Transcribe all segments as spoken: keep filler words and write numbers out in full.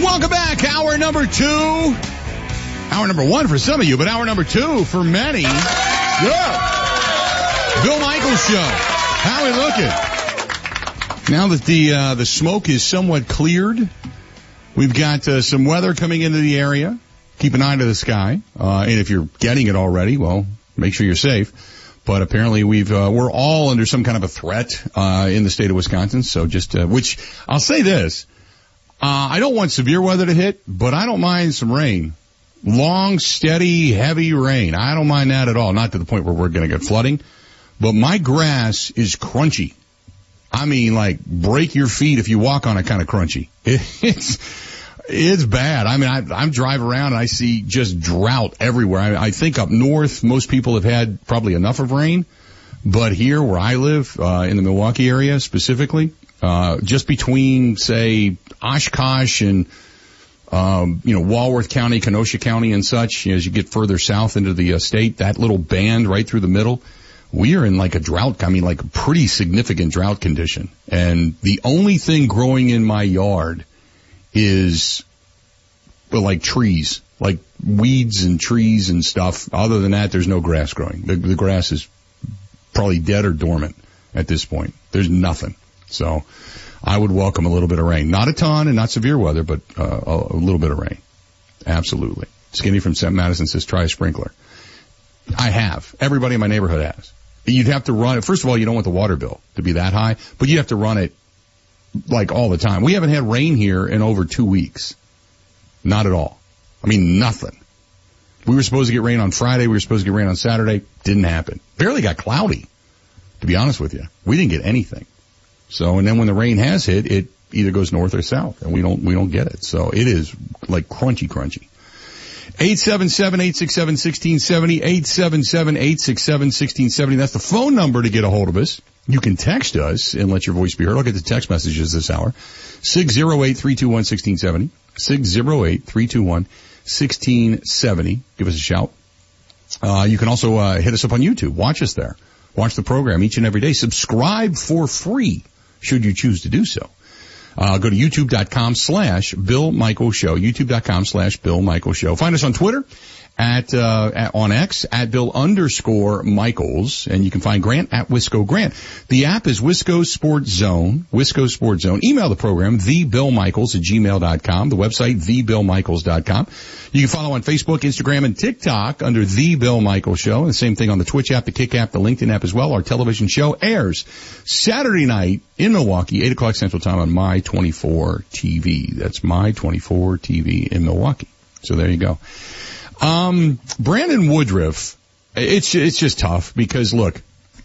Welcome back. Hour number two. Hour number one for some of you, but hour number two for many. Yeah. Bill Michaels Show. How we looking? Now that the uh, the smoke is somewhat cleared, we've got uh, some weather coming into the area. Keep an eye to the sky. Uh, and if you're getting it already, well, make sure you're safe. But apparently we've, uh, we're all under some kind of a threat, uh, in the state of Wisconsin. So just, uh, which I'll say this, uh, I don't want severe weather to hit, but I don't mind some rain. Long, steady, heavy rain. I don't mind that at all. Not to the point where we're going to get flooding, but my grass is crunchy. I mean, like, break your feet if you walk on it kind of crunchy. It's, It's bad. I mean, I, I'm driving around and I see just drought everywhere. I, I think up north, most people have had probably enough of rain. But here where I live, uh, in the Milwaukee area specifically, uh, just between, say, Oshkosh and, um, you know, Walworth County, Kenosha County and such, you know, as you get further south into the uh, state, that little band right through the middle, we are in like a drought, I mean, like a pretty significant drought condition. And the only thing growing in my yard is, well, like trees, like weeds and trees and stuff. Other than that, there's no grass growing. The, the grass is probably dead or dormant at this point. There's nothing. So I would welcome a little bit of rain. Not a ton and not severe weather, but uh, a, a little bit of rain. Absolutely. Skinny from Saint Madison says, try a sprinkler. I have. Everybody in my neighborhood has. You'd have to run it. First of all, you don't want the water bill to be that high, but you have to run it like all the time. We haven't had rain here in over two weeks. Not at all. I mean, nothing. We were supposed to get rain on Friday. We were supposed to get rain on Saturday. Didn't happen. Barely got cloudy, to be honest with you. We didn't get anything. So, and then when the rain has hit, it either goes north or south, and we don't, we don't get it. So it is like crunchy, crunchy. eight seven seven, eight six seven, one six seven zero, eight seven seven, eight six seven, one six seven zero. That's the phone number to get a hold of us. You can text us and let your voice be heard. I'll get the text messages this hour. six oh eight, three two one, one six seven zero. six oh eight, three two one, one six seven zero. Give us a shout. Uh, you can also, uh, hit us up on YouTube. Watch us there. Watch the program each and every day. Subscribe for free, should you choose to do so. Uh, go to youtube.com slash Bill Michaels Show. youtube.com slash Bill Michaels Show. Find us on Twitter. At, uh, at, on X, at Bill underscore Michaels, and you can find Grant at Wisco Grant. The app is Wisco Sports Zone, Wisco Sports Zone. Email the program, the bill michaels at gmail dot com, the website, the bill michaels dot com. You can follow on Facebook, Instagram, and TikTok under The Bill Michaels Show, and the same thing on the Twitch app, the Kick app, the LinkedIn app as well. Our television show airs Saturday night in Milwaukee, eight o'clock Central Time on My twenty-four T V. That's My twenty-four T V in Milwaukee. So there you go. Um, Brandon Woodruff, it's, it's just tough because look,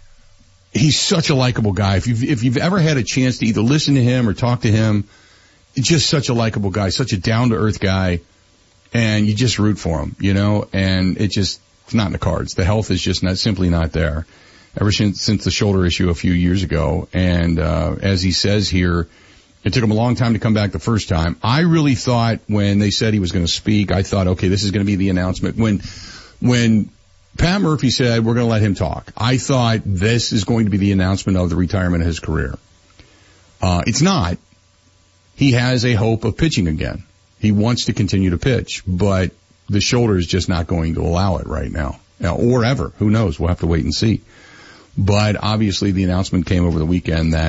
he's such a likable guy. If you've, if you've ever had a chance to either listen to him or talk to him, just such a likable guy, such a down to earth guy, and you just root for him, you know, and it just, it's not in the cards. The health is just not, simply not there ever since, since the shoulder issue a few years ago. And, uh, as he says here, it took him a long time to come back the first time. I really thought when they said he was going to speak, I thought, okay, this is going to be the announcement. When, when Pat Murphy said we're going to let him talk, I thought this is going to be the announcement of the retirement of his career. Uh, it's not. He has a hope of pitching again. He wants to continue to pitch, but the shoulder is just not going to allow it right now. Now, or ever. Who knows? We'll have to wait and see. But obviously the announcement came over the weekend that